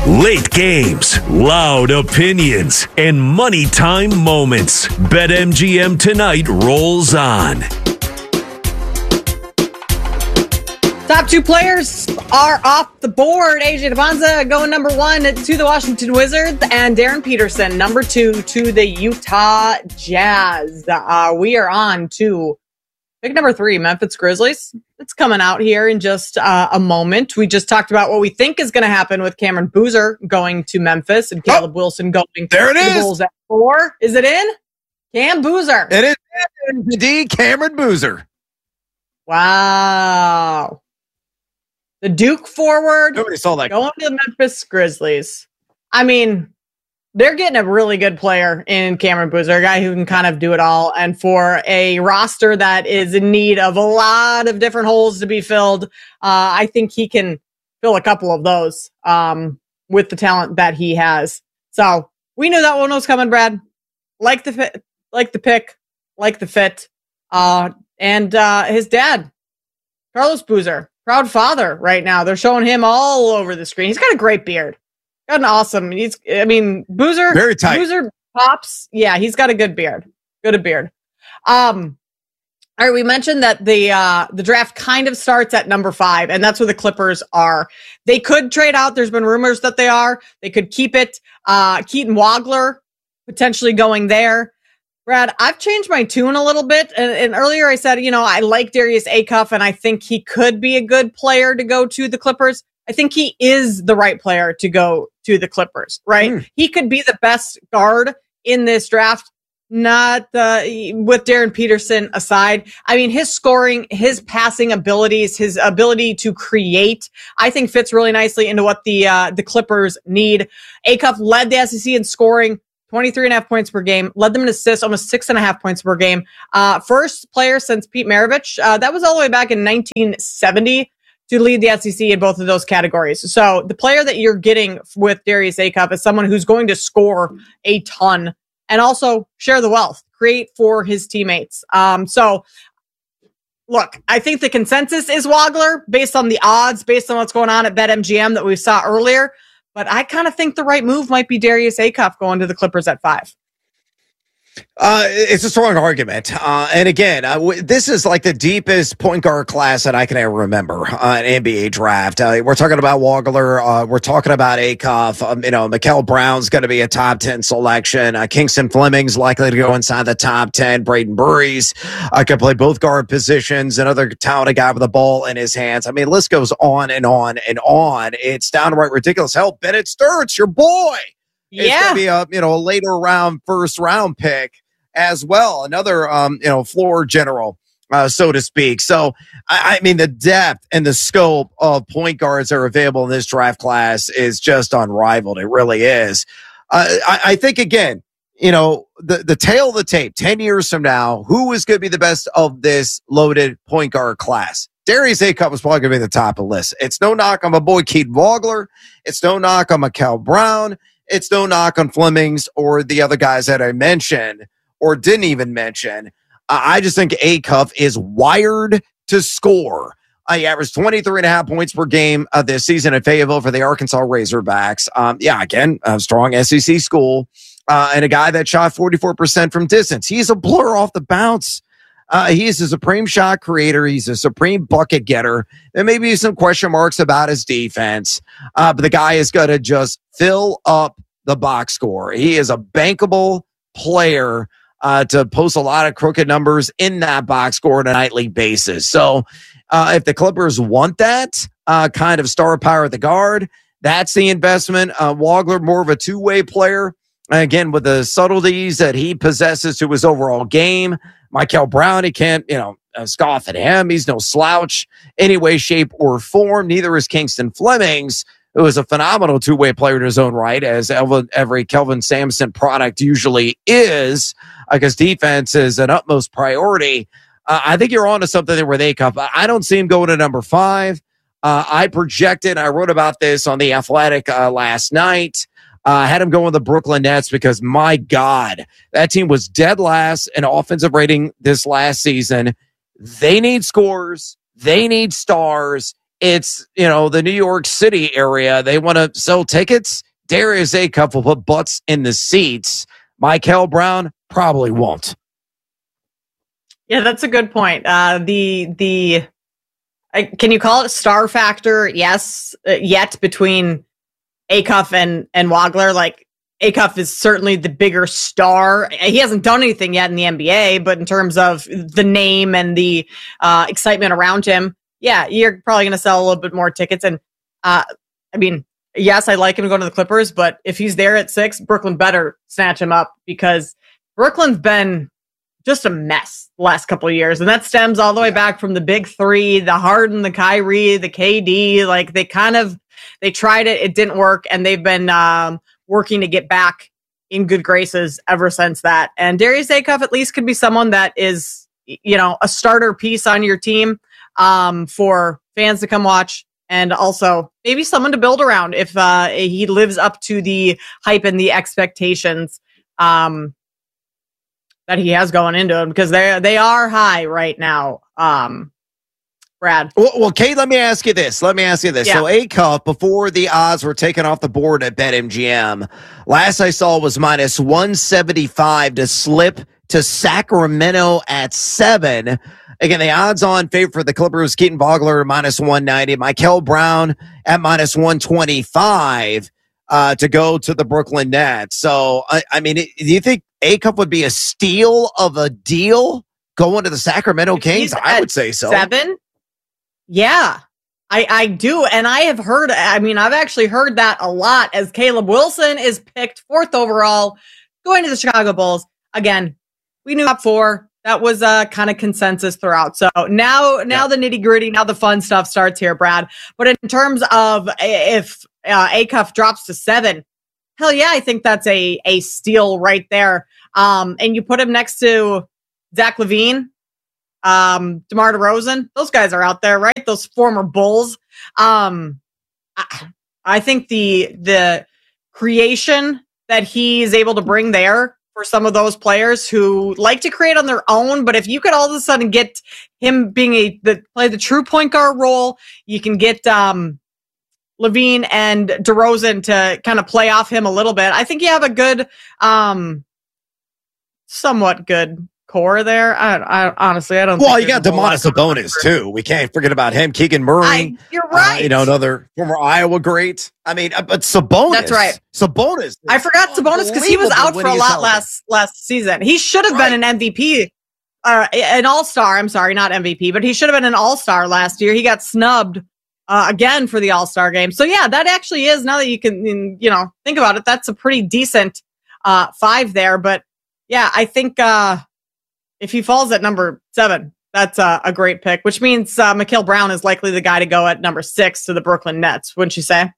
Late games, loud opinions, and money time moments. BetMGM tonight rolls on. Top two players are off the board. AJ Dybonsa going number one to the Washington Wizards, and Darren Peterson number two to the Utah Jazz. We are on to pick number three, Memphis Grizzlies. It's coming out here in just a moment. We just talked about what we think is going to happen with Cameron Boozer going to Memphis and Caleb Wilson going to the Bulls at 4. Is it in? Cam Boozer. It is indeed Cameron Boozer. Wow. The Duke forward Nobody saw that. going to the Memphis Grizzlies. I mean, they're getting a really good player in Cameron Boozer, a guy who can kind of do it all. And for a roster that is in need of a lot of different holes to be filled, I think he can fill a couple of those with the talent that he has. So we knew that one was coming, Brad. Like the fit, like the pick, like the fit. And his dad, Carlos Boozer, proud father right now. They're showing him all over the screen. He's got a great beard. Got an awesome. Boozer. Very tight. Boozer pops. Yeah, he's got a good beard. Good beard. All right, we mentioned that the draft kind of starts at number 5, and that's where the Clippers are. They could trade out. There's been rumors that they are. They could keep it. Keaton Wagler potentially going there. Brad, I've changed my tune a little bit. And earlier I said, I like Darius Acuff, and I think he could be a good player to go to the Clippers. I think he is the right player to go to the Clippers, right? He could be the best guard in this draft, not with Darren Peterson aside. I mean, his scoring, his passing abilities, his ability to create, I think fits really nicely into what the Clippers need. Acuff led the SEC in scoring, 23.5 points per game, led them in assists, almost 6.5 points per game. First player since Pete Maravich. That was all the way back in 1970 to lead the SEC in both of those categories. So the player that you're getting with Darius Acuff is someone who's going to score a ton and also share the wealth, create for his teammates. So look, I think the consensus is Wagler based on the odds, based on what's going on at BetMGM that we saw earlier. But I kind of think the right move might be Darius Acuff going to the Clippers at 5. It's a strong argument. And again, this is like the deepest point guard class that I can ever remember an NBA draft. We're talking about Wagler. We're talking about Acuff. Mikal Brown's going to be a top 10 selection. Kingston Fleming's likely to go inside the top 10. Braden Burries can play both guard positions. Another talented guy with the ball in his hands. I mean, list goes on and on and on. It's downright ridiculous. Hell, Bennett Sturts, your boy. It's going to be a later round, first round pick as well. Another, floor general, so to speak. So, I mean, the depth and the scope of point guards that are available in this draft class is just unrivaled. It really is. I think, again, the tail of the tape, 10 years from now, who is going to be the best of this loaded point guard class? Darius Acuff is probably going to be the top of the list. It's no knock on my boy Keaton Wagler. It's no knock on Mikal Brown. It's no knock on Flemings or the other guys that I mentioned or didn't even mention. I just think Acuff is wired to score. He averaged 23.5 points per game this season at Fayetteville for the Arkansas Razorbacks. Again, a strong SEC school and a guy that shot 44% from distance. He's a blur off the bounce. He is a supreme shot creator. He's a supreme bucket getter. There may be some question marks about his defense, but the guy is going to just fill up the box score. He is a bankable player to post a lot of crooked numbers in that box score on a nightly basis. So if the Clippers want that kind of star power at the guard, that's the investment. Wagler, more of a two-way player. Again, with the subtleties that he possesses to his overall game. Mikal Brown, he can't, scoff at him. He's no slouch any way, shape, or form. Neither is Kingston Flemings, who is a phenomenal two-way player in his own right, as every Kelvin Sampson product usually is, because defense is an utmost priority. I think you're on to something there with Acuff. I don't see him going to number 5. I projected, I wrote about this on The Athletic last night. I had him going with the Brooklyn Nets because, my God, that team was dead last in offensive rating this last season. They need scores. They need stars. it's, the New York City area. They want to sell tickets. Darius Acuff will put butts in the seats. Michael Brown probably won't. Yeah, that's a good point. Can you call it star factor? Yes, yet between Acuff and Wagler. Like, Acuff is certainly the bigger star. He hasn't done anything yet in the NBA, but in terms of the name and the excitement around him, yeah, you're probably going to sell a little bit more tickets. And yes, I like him to go to the Clippers, but if he's there at 6, Brooklyn better snatch him up, because Brooklyn's been just a mess the last couple of years. And that stems all the way back from the big 3, the Harden, the Kyrie, the KD. Like, they tried it. It didn't work. And they've been working to get back in good graces ever since that. And Darius Acuff at least could be someone that is, a starter piece on your team for fans to come watch. And also maybe someone to build around if he lives up to the hype and the expectations that he has going into him, because they are high right now. Brad. Well, Kate, let me ask you this. Yeah. So Acuff, before the odds were taken off the board at BetMGM, last I saw was minus 175 to slip to Sacramento at 7. Again, the odds on favor for the Clippers, Keaton Vogler minus 190, Michael Brown at minus 125 to go to the Brooklyn Nets. So, do you think Acuff would be a steal of a deal going to the Sacramento Kings? I would say so. 7? Yeah, I do. And I have heard, I've actually heard that a lot, as Caleb Wilson is picked 4th overall going to the Chicago Bulls. Again, we knew top 4. That was kind of consensus throughout. So now the nitty gritty, now the fun stuff starts here, Brad. But in terms of if Acuff drops to 7, hell yeah, I think that's a steal right there. And you put him next to Zach LaVine, DeMar DeRozan. Those guys are out there, right? Those former Bulls. I think the creation that he's able to bring there for some of those players who like to create on their own, but if you could all of a sudden get him being play the true point guard role, you can get LaVine and DeRozan to kind of play off him a little bit. I think you have a good, somewhat good core there. I honestly, I don't. Well, you got Domantas Sabonis too. We can't forget about him. Keegan Murray. You're right. Another former Iowa great. But Sabonis. That's right. Sabonis. I forgot Sabonis because he was out for a lot last season. He should have been an MVP, an All-Star. I'm sorry, not MVP, but he should have been an All-Star last year. He got snubbed again for the All-Star game. So yeah, that actually is, now that you can think about it, that's a pretty decent 5 there. But yeah, I think. If he falls at number 7, that's a great pick, which means Michael Brown is likely the guy to go at number 6 to the Brooklyn Nets, wouldn't you say?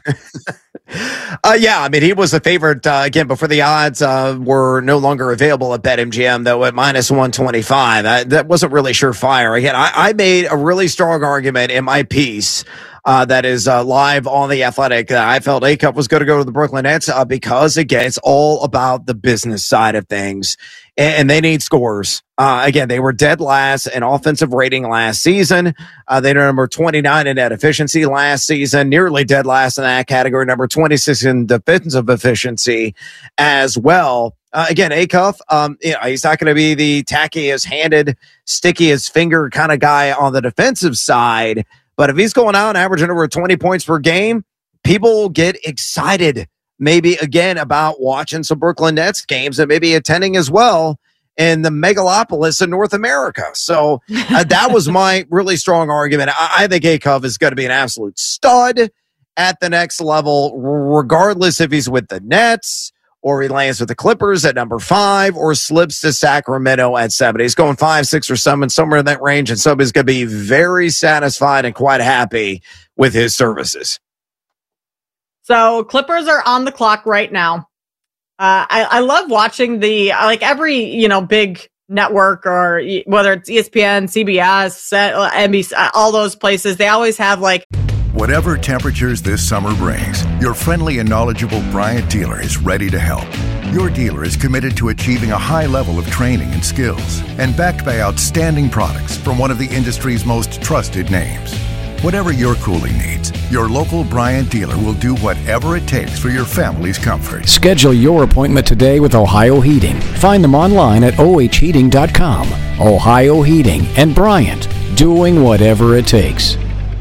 Yeah, he was a favorite again before the odds were no longer available at BetMGM, though at minus 125. That wasn't really surefire. Again, I made a really strong argument in my piece that is live on The Athletic. I felt Acuff was going to go to the Brooklyn Nets because, again, it's all about the business side of things, and they need scores. Again, they were dead last in offensive rating last season. They were number 29 in net efficiency last season, nearly dead last in that category, number 26 in defensive efficiency as well. Again, Acuff, he's not going to be the tackiest handed, stickiest finger kind of guy on the defensive side. But if he's going out and averaging over 20 points per game, people get excited maybe again about watching some Brooklyn Nets games and maybe attending as well in the megalopolis in North America. So that was my really strong argument. I think Acuff is going to be an absolute stud at the next level, regardless if he's with the Nets or he lands with the Clippers at number 5 or slips to Sacramento at 7. He's going 5, 6, or 7, somewhere in that range, and somebody's going to be very satisfied and quite happy with his services. So Clippers are on the clock right now. I love watching every big network, or whether it's ESPN, CBS, NBC, all those places, they always have Whatever temperatures this summer brings, your friendly and knowledgeable Bryant dealer is ready to help. Your dealer is committed to achieving a high level of training and skills, and backed by outstanding products from one of the industry's most trusted names. Whatever your cooling needs, your local Bryant dealer will do whatever it takes for your family's comfort. Schedule your appointment today with Ohio Heating. Find them online at ohheating.com. Ohio Heating and Bryant, doing whatever it takes.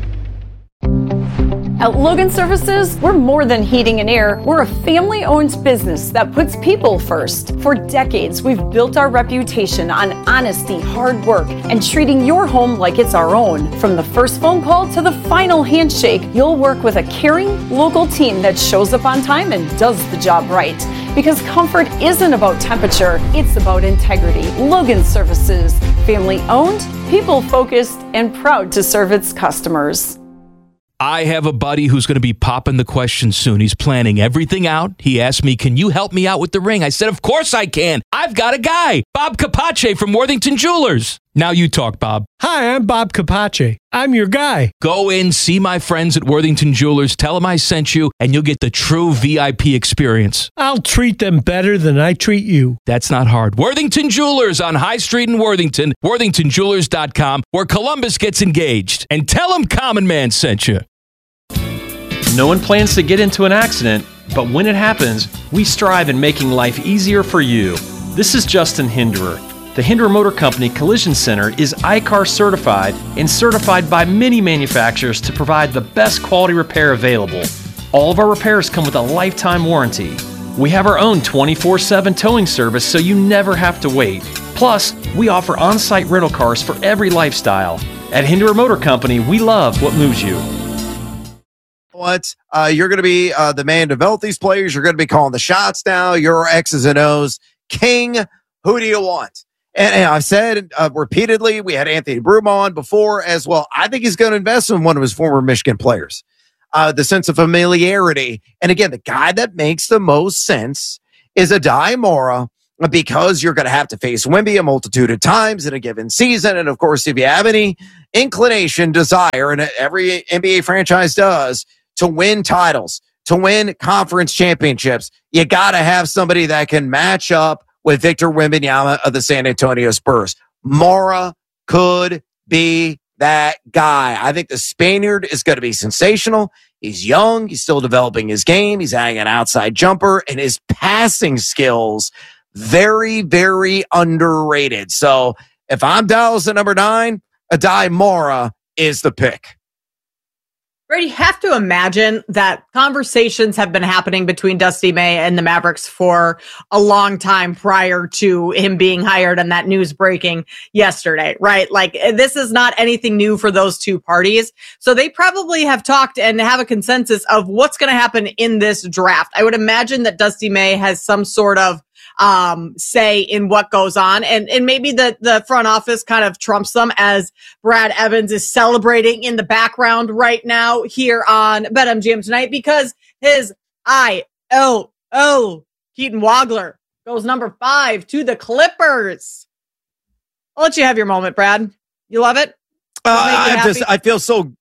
At Logan Services, we're more than heating and air. We're a family-owned business that puts people first. For decades, we've built our reputation on honesty, hard work, and treating your home like it's our own. From the first phone call to the final handshake, you'll work with a caring, local team that shows up on time and does the job right. Because comfort isn't about temperature, it's about integrity. Logan Services, family-owned, people-focused, and proud to serve its customers. I have a buddy who's going to be popping the question soon. He's planning everything out. He asked me, can you help me out with the ring? I said, of course I can. I've got a guy, Bob Capace from Worthington Jewelers. Now you talk, Bob. Hi, I'm Bob Capace. I'm your guy. Go in, see my friends at Worthington Jewelers, tell them I sent you, and you'll get the true VIP experience. I'll treat them better than I treat you. That's not hard. Worthington Jewelers on High Street in Worthington, worthingtonjewelers.com, where Columbus gets engaged. And tell them Common Man sent you. No one plans to get into an accident, but when it happens, we strive in making life easier for you. This is Justin Hinderer. The Hinderer Motor Company Collision Center is ICAR certified and certified by many manufacturers to provide the best quality repair available. All of our repairs come with a lifetime warranty. We have our own 24/7 towing service so you never have to wait. Plus, we offer on-site rental cars for every lifestyle. At Hinderer Motor Company, we love what moves you. What? You're going to be the man to develop these players. You're going to be calling the shots now. You're X's and O's king. Who do you want? And I've said repeatedly, we had Anthony Broom on before as well. I think he's going to invest in one of his former Michigan players. The sense of familiarity. And again, the guy that makes the most sense is Adai Mora, because you're going to have to face Wemby a multitude of times in a given season. And of course, if you have any inclination, desire, and every NBA franchise does, to win titles, to win conference championships, you got to have somebody that can match up with Victor Wembanyama of the San Antonio Spurs. Mora could be that guy. I think the Spaniard is going to be sensational. He's young. He's still developing his game. He's adding an outside jumper, and his passing skills, very, very underrated. So if I'm Dallas at number 9, Adai Mora is the pick. Brady, you have to imagine that conversations have been happening between Dusty May and the Mavericks for a long time prior to him being hired and that news breaking yesterday, right? Like, this is not anything new for those two parties. So they probably have talked and have a consensus of what's going to happen in this draft. I would imagine that Dusty May has some sort of say in what goes on. And maybe the front office kind of trumps them, as Brad Evans is celebrating in the background right now here on BetMGM tonight, because his Keaton Wagler goes number 5 to the Clippers. I'll let you have your moment, Brad. You love it? I feel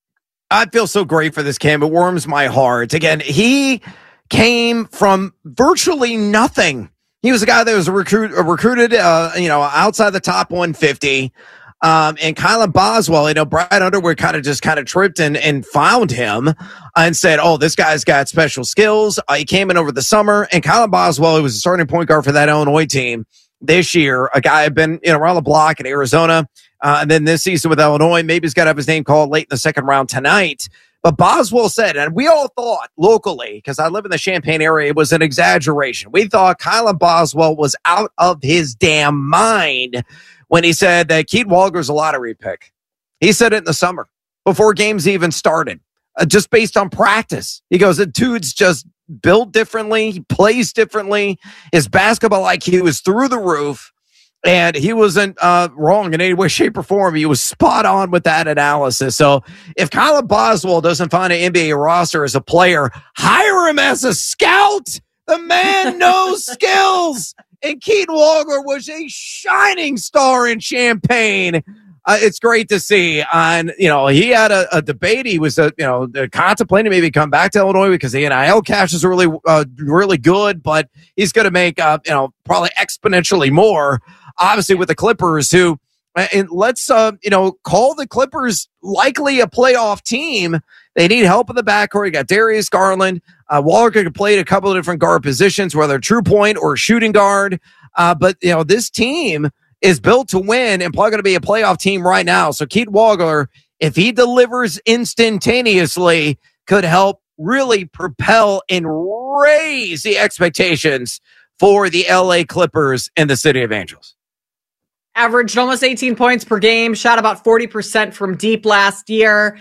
so great for this kid. It warms my heart. Again, he came from virtually nothing. He was a guy that was recruited, outside the top 150. And Kylan Boswell, Brad Underwood kind of tripped and found him and said, oh, this guy's got special skills. He came in over the summer, and Kylan Boswell, who was a starting point guard for that Illinois team this year, a guy had been around the block in Arizona. And then this season with Illinois, maybe he's got to have his name called late in the second round tonight. But Boswell said, and we all thought locally, because I live in the Champaign area, it was an exaggeration. We thought Kylan Boswell was out of his damn mind when he said that Keaton Wagler's a lottery pick. He said it in the summer before games even started, just based on practice. He goes, the dude's just built differently. He plays differently. His basketball IQ is through the roof. And he wasn't wrong in any way, shape, or form. He was spot on with that analysis. So if Kylan Boswell doesn't find an NBA roster as a player, hire him as a scout. The man knows skills. And Keaton Wagler was a shining star in Champaign. It's great to see. And, he had a debate. He was, contemplating maybe come back to Illinois because the NIL cash is really, really good, but he's going to make, probably exponentially more. Obviously, with the Clippers, who And let's, call the Clippers likely a playoff team. They need help in the backcourt. You got Darius Garland. Walker can play at a couple of different guard positions, whether true point or shooting guard. But this team is built to win and probably going to be a playoff team right now. So Keith Wagler, if he delivers instantaneously, could help really propel and raise the expectations for the LA Clippers and the City of Angels. Averaged almost 18 points per game, shot about 40% from deep last year.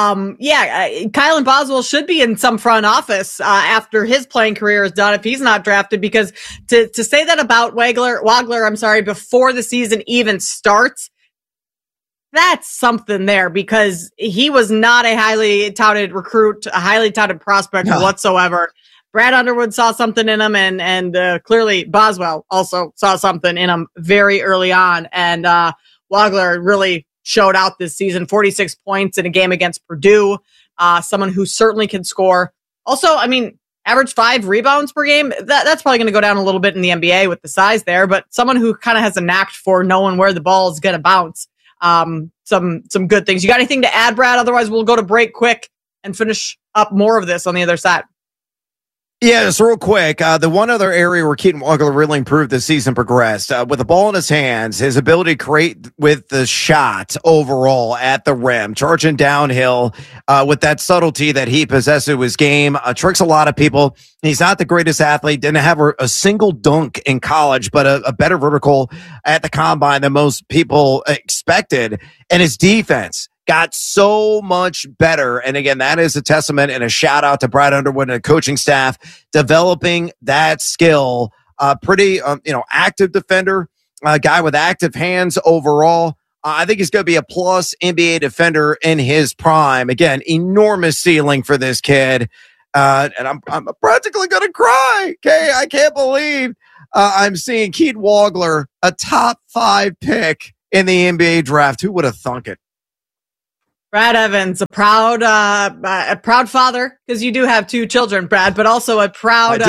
Kylan Boswell should be in some front office after his playing career is done if he's not drafted, because to say that about Wagler, before the season even starts, that's something there, because he was not a highly touted recruit, a highly touted prospect whatsoever. Brad Underwood saw something in him, and clearly Boswell also saw something in him very early on. And Wagler really showed out this season, 46 points in a game against Purdue. Someone who certainly can score. Also, average 5 rebounds per game. That's probably going to go down a little bit in the NBA with the size there, but someone who kind of has a knack for knowing where the ball is going to bounce. Some good things. You got anything to add, Brad? Otherwise, we'll go to break quick and finish up more of this on the other side. Yeah, just real quick. The one other area where Keaton Wagler really improved as the season progressed, with the ball in his hands, his ability to create with the shot overall at the rim, charging downhill with that subtlety that he possessed to his game, tricks a lot of people. He's not the greatest athlete, didn't have a single dunk in college, but a better vertical at the combine than most people expected. And his defense got so much better. And again, that is a testament and a shout out to Brad Underwood and the coaching staff developing that skill. Pretty, active defender, a guy with active hands overall. I think he's going to be a plus NBA defender in his prime. Again, enormous ceiling for this kid. And I'm practically going to cry. Okay. I can't believe I'm seeing Keith Wagler, a top 5 pick in the NBA draft. Who would have thunk it? Brad Evans, a proud father, because you do have 2 children, Brad, but also a proud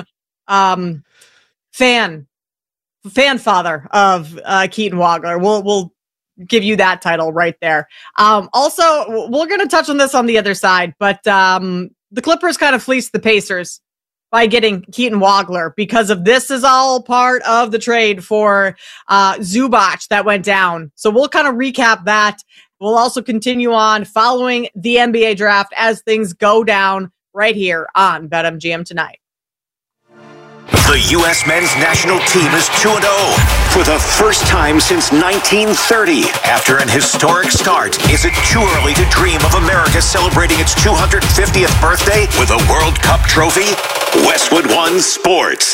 fan father of Keaton Wagler. We'll give you that title right there. Also, we're going to touch on this on the other side, but the Clippers kind of fleeced the Pacers by getting Keaton Wagler, because of this is all part of the trade for Zubac that went down. So we'll kind of recap that. We'll also continue on following the NBA draft as things go down right here on BetMGM Tonight. The U.S. men's national team is 2-0 for the first time since 1930. After an historic start, is it too early to dream of America celebrating its 250th birthday with a World Cup trophy? Westwood One Sports.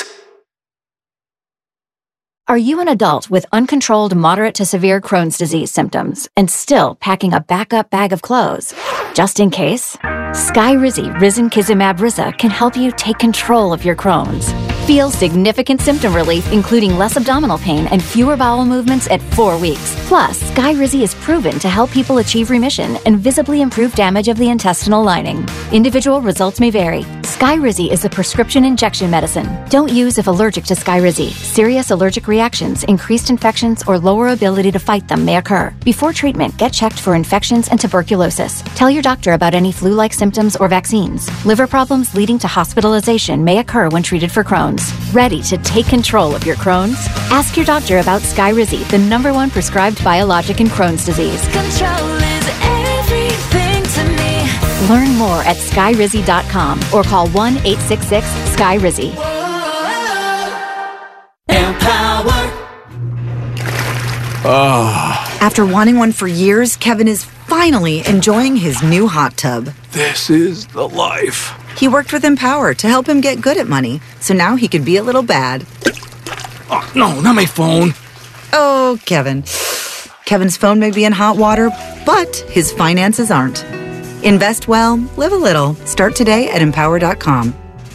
Are you an adult with uncontrolled moderate to severe Crohn's disease symptoms and still packing a backup bag of clothes? Just in case, Skyrizi Risankizumab Riza can help you take control of your Crohn's. Feel significant symptom relief, including less abdominal pain and fewer bowel movements at 4 weeks. Plus, Skyrizi is proven to help people achieve remission and visibly improve damage of the intestinal lining. Individual results may vary. Skyrizi is a prescription injection medicine. Don't use if allergic to Skyrizi. Serious allergic reactions, increased infections, or lower ability to fight them may occur. Before treatment, get checked for infections and tuberculosis. Tell your doctor about any flu-like symptoms or vaccines. Liver problems leading to hospitalization may occur when treated for Crohn's. Ready to take control of your Crohn's? Ask your doctor about Skyrizi, the #1 prescribed biologic in Crohn's disease. Control is everything to me. Learn more at Skyrizi.com or call 1-866-SKYRIZI. Empower. After wanting one for years, Kevin is finally enjoying his new hot tub. This is the life. He worked with Empower to help him get good at money, so now he can be a little bad. Oh, no, not my phone. Oh, Kevin. Kevin's phone may be in hot water, but his finances aren't. Invest well, live a little. Start today at Empower.com.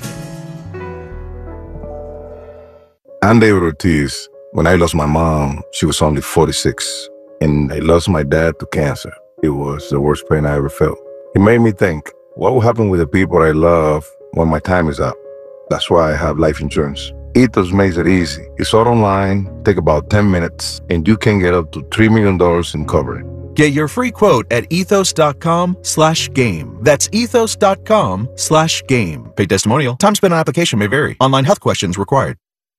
I'm David Ortiz. When I lost my mom, she was only 46, and I lost my dad to cancer. It was the worst pain I ever felt. It made me think, what will happen with the people I love when my time is up? That's why I have life insurance. Ethos makes it easy. It's all online, take about 10 minutes, and you can get up to $3 million in coverage. Get your free quote at ethos.com/game. That's ethos.com/game. Paid testimonial. Time spent on application may vary. Online health questions required.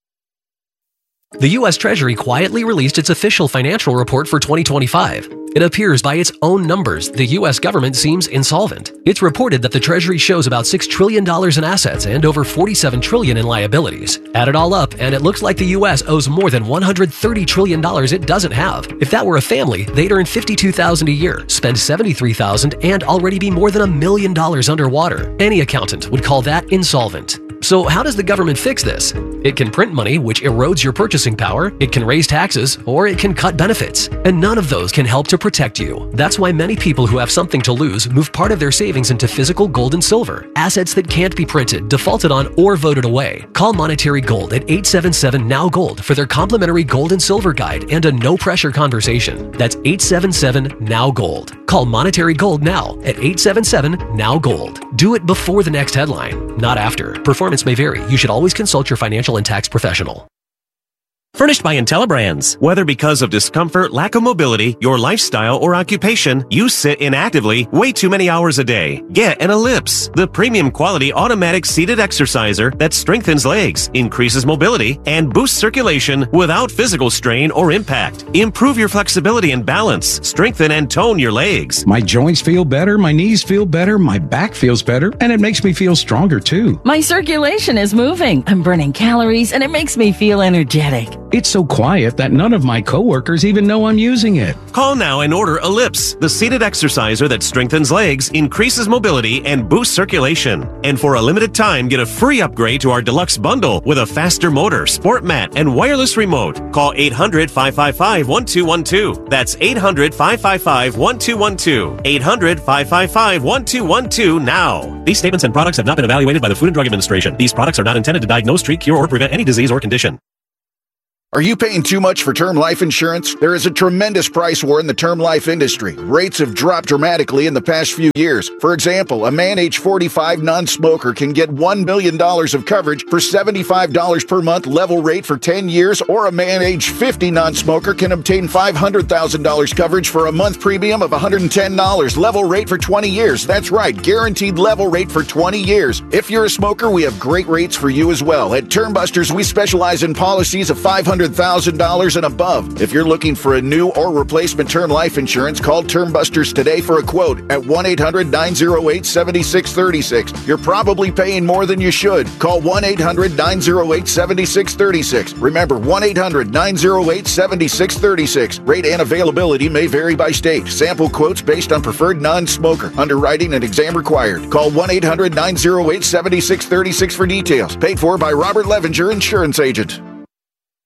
The U.S. Treasury quietly released its official financial report for 2025. It appears by its own numbers, the U.S. government seems insolvent. It's reported that the Treasury shows about $6 trillion in assets and over $47 trillion in liabilities. Add it all up, and it looks like the U.S. owes more than $130 trillion it doesn't have. If that were a family, they'd earn $52,000 a year, spend $73,000, and already be more than $1 million underwater. Any accountant would call that insolvent. So how does the government fix this? It can print money, which erodes your purchasing power, it can raise taxes, or it can cut benefits. And none of those can help to protect you. That's why many people who have something to lose move part of their savings into physical gold and silver, assets that can't be printed, defaulted on, or voted away. Call Monetary Gold at 877-NOW-GOLD for their complimentary gold and silver guide and a no-pressure conversation. That's 877-NOW-GOLD. Call Monetary Gold now at 877-NOW-GOLD. Do it before the next headline, not after. Performance may vary. You should always consult your financial and tax professional. Furnished by IntelliBrands. Whether because of discomfort, lack of mobility, your lifestyle, or occupation, you sit inactively way too many hours a day. Get an Ellipse, the premium quality automatic seated exerciser that strengthens legs, increases mobility, and boosts circulation without physical strain or impact. Improve your flexibility and balance, strengthen and tone your legs. My joints feel better, my knees feel better, my back feels better, and it makes me feel stronger too. My circulation is moving, I'm burning calories, and it makes me feel energetic. It's so quiet that none of my coworkers even know I'm using it. Call now and order Ellipse, the seated exerciser that strengthens legs, increases mobility, and boosts circulation. And for a limited time, get a free upgrade to our deluxe bundle with a faster motor, sport mat, and wireless remote. Call 800-555-1212. That's 800-555-1212. 800-555-1212 now. These statements and products have not been evaluated by the Food and Drug Administration. These products are not intended to diagnose, treat, cure, or prevent any disease or condition. Are you paying too much for term life insurance? There is a tremendous price war in the term life industry. Rates have dropped dramatically in the past few years. For example, a man age 45 non-smoker can get $1 million of coverage for $75 per month level rate for 10 years, or a man age 50 non-smoker can obtain $500,000 coverage for a month premium of $110 level rate for 20 years. That's right, guaranteed level rate for 20 years. If you're a smoker, we have great rates for you as well. At Termbusters, we specialize in policies of $500,000 and above. If you're looking for a new or replacement term life insurance, call Termbusters today for a quote at 1-800-908-7636. You're probably paying more than you should. Call 1-800-908-7636. Remember, 1-800-908-7636. Rate and availability may vary by state. Sample quotes based on preferred non-smoker. Underwriting and exam required. Call 1-800-908-7636 for details. Paid for by Robert Levinger, Insurance Agent.